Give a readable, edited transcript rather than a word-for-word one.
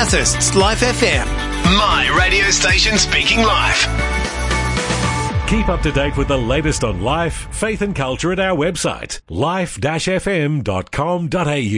Bathurst's Life FM. My radio station speaking life. Keep up to date with the latest on life, faith and culture at our website, life-fm.com.au.